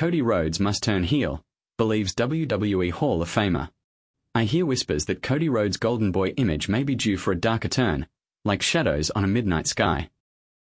Cody Rhodes must turn heel, believes WWE Hall of Famer. I hear whispers that Cody Rhodes' Golden Boy image may be due for a darker turn, like shadows on a midnight sky.